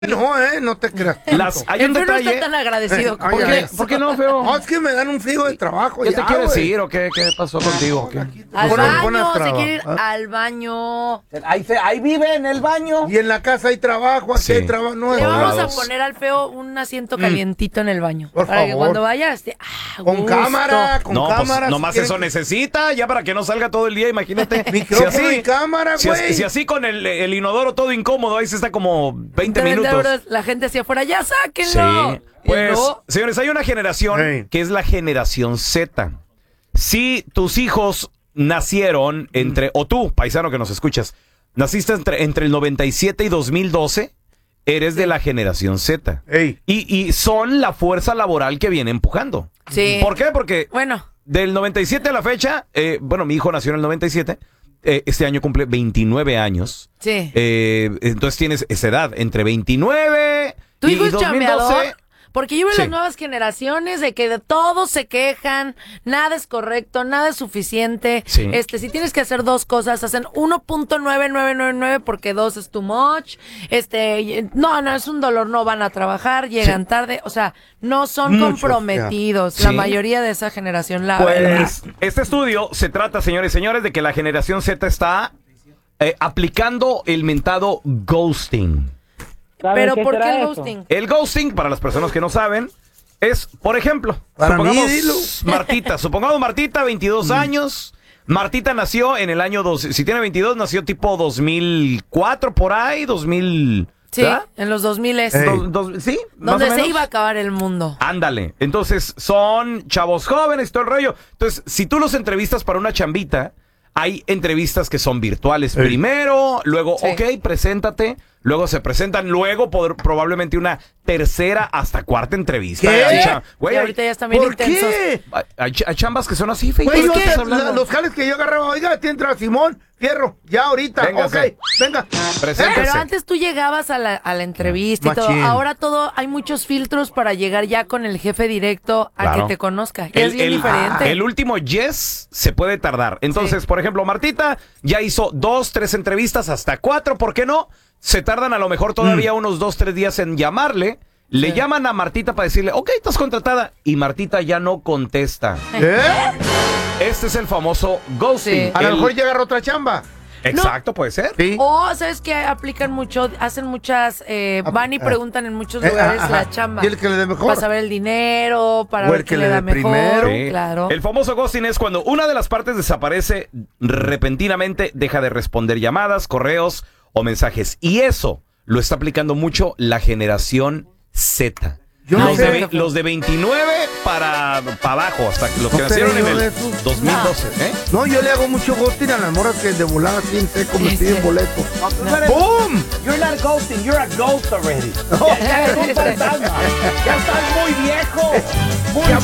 No, no te creas. Hay un el feo detalle. no está tan agradecido. ¿Por qué no, feo? No, es que me dan un frigo de trabajo. ¿Qué te quiere decir o qué pasó contigo? Al baño, se se quiere ir al baño. Ahí vive en el baño. Y en la casa hay trabajo, aquí Sí. hay trabajo. No, Le vamos a lados. poner al feo un asiento calientito en el baño. Por para que favor. cuando vaya esté con gusto. cámara, con No, cámara. pues nomás si eso quieren- necesita, ya para que no salga todo el día, imagínate. Micrófono y cámara, güey. Si así con el inodoro todo incómodo, ahí se está como 20 30 minutos. euros, la gente hacia afuera, ya sáquenlo. Sí, pues, Y no, señores, hay una generación Hey. que es la generación Z. Si tus hijos nacieron o tú, paisano que nos escuchas, naciste entre el 97 y 2012, eres de la generación Z. Ey. Y son la fuerza laboral que viene empujando. Sí. ¿Por qué? Porque Bueno, del 97 a la fecha, mi hijo nació en el 97, este año cumple 29 años. sí. Entonces tienes esa edad, entre 29 ¿Tu y hijo es 2012. chambeador? Porque yo veo Sí. las nuevas generaciones de que de todos se quejan, nada es correcto, nada es suficiente. Sí. Si tienes que hacer dos cosas, hacen 1.9999 porque 2 es too much. No, es un dolor, no van a trabajar, llegan tarde, o sea, no son Muchos, comprometidos. ya. La Sí. mayoría de esa generación, la verdad. Pues este estudio se trata, señores y señores, de que la generación Z está aplicando el mentado ghosting. Pero ¿por qué el ghosting? El ghosting, para las personas que no saben, es, por ejemplo, Para mí, supongamos dilo. Martita, 22 años. Martita nació en el año, si tiene 22, nació tipo 2004, por ahí, 2000. Sí, ¿verdad? en los 2000 ¿Sí? ¿Más donde o se menos? iba a acabar el mundo. Ándale. Entonces, son chavos jóvenes, todo el rollo. Entonces, si tú los entrevistas para una chambita, hay entrevistas que son virtuales primero, luego, Sí. ok, preséntate, luego se presentan, luego probablemente una tercera hasta cuarta entrevista. ¿Qué? Hay Y güey, ahorita ya están bien ¿Por intensos. qué? hay chambas que son así, feito. Güey, ¿de yo qué estás te- hablando? los jales que yo agarraba, oiga, te entra Simón Fierro, ya ahorita, Véngase. ok, venga. Preséntese. Pero antes tú llegabas a la entrevista y todo. Machín. Ahora hay muchos filtros para llegar ya con el jefe directo a Claro. que te conozca. Ya es bien diferente. El último yes se puede tardar. Entonces, por ejemplo, Martita ya hizo 2, 3 entrevistas, hasta 4, ¿por qué no? Se tardan a lo mejor todavía unos 2, 3 días en llamarle. Le llaman a Martita para decirle, ok, estás contratada. Y Martita ya no contesta. Este es el famoso ghosting. Sí. A lo mejor llega a otra chamba. Exacto, puede ser. Sí. O, ¿sabes qué? Aplican mucho, hacen muchas, van y preguntan en muchos lugares ajá. la chamba. Y el que le dé mejor. Para saber el dinero, para O ver el qué que le le da dé mejor. primero. Sí. Claro. El famoso ghosting es cuando una de las partes desaparece repentinamente, deja de responder llamadas, correos o mensajes. Y eso lo está aplicando mucho la generación Z. Yo no sé. Los de 29 para abajo, hasta los que No nacieron sé, en yo el de esos. 2012. ¿Eh? No, yo le hago mucho ghosting a las morras que de volada así en seco me Sí, piden sí. boleto. ¡Boom! You're not ghosting, you're a ghost already. Ya eres un fantasma. Ya estás muy viejo. Muy